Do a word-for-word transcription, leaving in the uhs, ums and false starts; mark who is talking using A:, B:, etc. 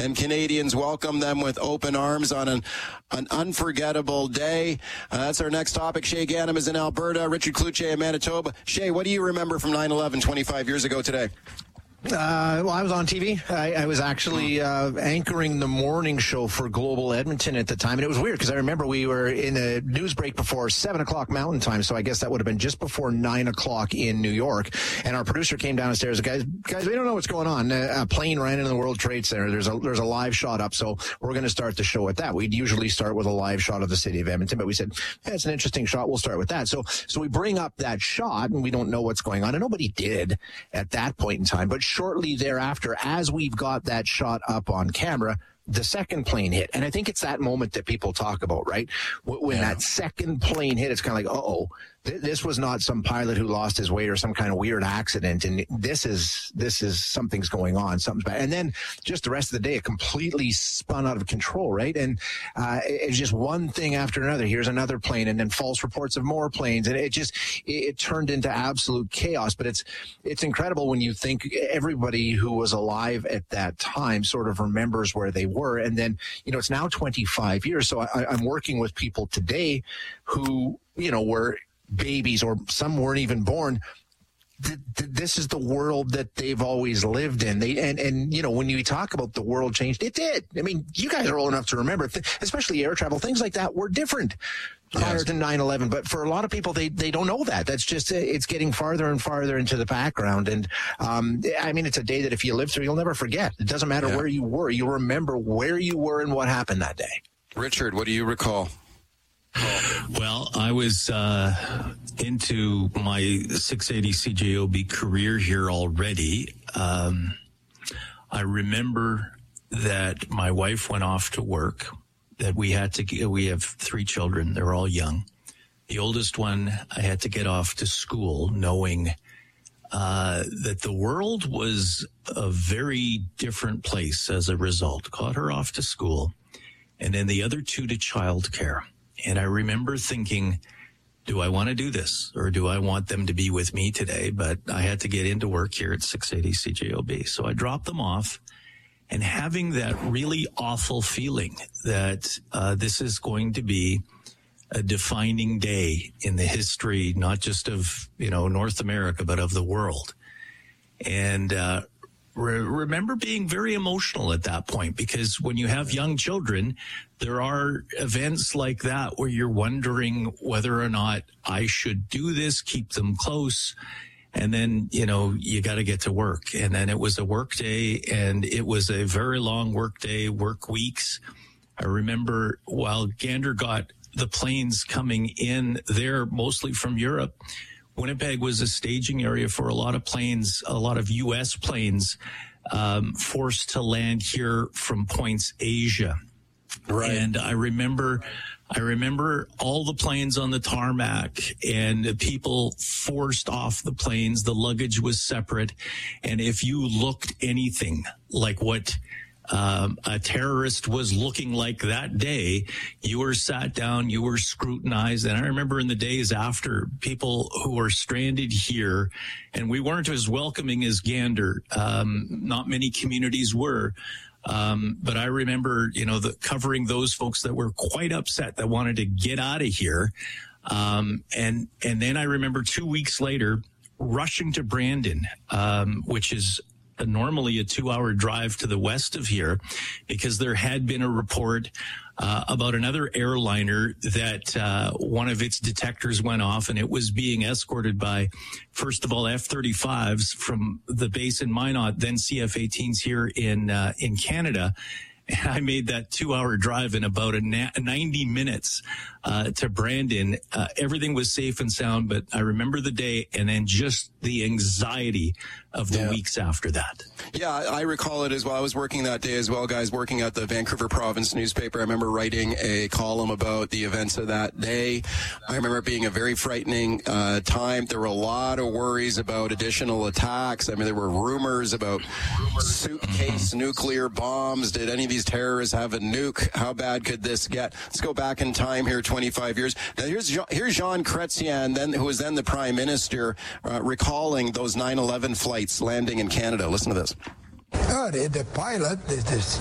A: and Canadians welcome them with open arms on an, an unforgettable day. Uh, that's our next topic. Shay Ganem is in Alberta, Richard Cloutier in Manitoba. Shay, what do you remember from nine eleven twenty-five years ago today?
B: Uh, well, I was on T V. I, I was actually uh, anchoring the morning show for Global Edmonton at the time. And it was weird because I remember we were in a news break before seven o'clock Mountain Time. So I guess that would have been just before nine o'clock in New York. And our producer came downstairs. Guys, guys, we don't know what's going on. A, a plane ran into the World Trade Center. There's a, there's a live shot up. So we're going to start the show at that. We'd usually start with a live shot of the city of Edmonton. But we said, hey, it's an interesting shot. We'll start with that. So, so we bring up that shot and we don't know what's going on. And nobody did at that point in time. But shortly thereafter, as we've got that shot up on camera, the second plane hit. And I think it's that moment that people talk about, right? When yeah. that second plane hit, it's kind of like, uh-oh, th- this was not some pilot who lost his way or some kind of weird accident. And this is, this is, something's going on, something's bad. And then just the rest of the day, it completely spun out of control, right? And uh, it's just one thing after another. Here's another plane and then false reports of more planes. And it just, it, it turned into absolute chaos. But it's, it's incredible when you think everybody who was alive at that time sort of remembers where they were. And then, you know, it's now twenty-five years. So I, I'm working with people today who, you know, were babies or some weren't even born. Th- th- this is the world that they've always lived in. They and, and, you know, when you talk about the world changed, it did. I mean, you guys are old enough to remember, th- especially air travel, things like that were different prior yes. to nine eleven. But for a lot of people, they, they don't know that. That's just, it's getting farther and farther into the background. And, um, I mean, it's a day that if you live through, you'll never forget. It doesn't matter yeah. where you were. You'll remember where you were and what happened that day.
A: Richard, what do you recall?
C: Well, I was uh, into my six eighty C J O B career here already. Um, I remember that my wife went off to work, that we had to get, we have three children. They're all young. The oldest one, I had to get off to school knowing uh, that the world was a very different place as a result. Got her off to school, and then the other two to childcare. And I remember thinking, do I want to do this or do I want them to be with me today? But I had to get into work here at six eighty C J O B. So I dropped them off and having that really awful feeling that uh, this is going to be a defining day in the history, not just of, you know, North America, but of the world. And uh, re- remember being very emotional at that point, because when you have young children, there are events like that where you're wondering whether or not I should do this, keep them close. And then, you know, you got to get to work. And then it was a work day, and it was a very long work day, work weeks. I remember while Gander got the planes coming in there, mostly from Europe, Winnipeg was a staging area for a lot of planes, a lot of U S planes um, forced to land here from points Asia. Right. And I remember, I remember all the planes on the tarmac and the people forced off the planes. The luggage was separate. And if you looked anything like what um, a terrorist was looking like that day, you were sat down, you were scrutinized. And I remember in the days after, people who were stranded here, and we weren't as welcoming as Gander. Um, not many communities were. Um, but I remember, you know, the, covering those folks that were quite upset, that wanted to get out of here. Um, and, and then I remember two weeks later rushing to Brandon, um, which is a, normally a two hour drive to the west of here, because there had been a report uh, about another airliner that uh, one of its detectors went off, and it was being escorted by, first of all, F thirty-fives from the base in Minot, then C F eighteens here in uh, in Canada. And I made that two-hour drive in about a na- ninety minutes uh, to Brandon. Uh, everything was safe and sound, but I remember the day and then just the anxiety of the yeah. weeks after that.
A: Yeah, I recall it as well. I was working that day as well, guys, working at the Vancouver Province newspaper. I remember writing a column about the events of that day. I remember it being a very frightening uh, time. There were a lot of worries about additional attacks. I mean, there were rumors about suitcase nuclear bombs. Did any of these terrorists have a nuke? How bad could this get? Let's go back in time here, twenty-five years. Now, here's Jean, here's Jean Chrétien, then, who was then the Prime Minister, uh, recalling those nine eleven flights landing in Canada. Listen to this.
D: Uh, the, the pilot, the, the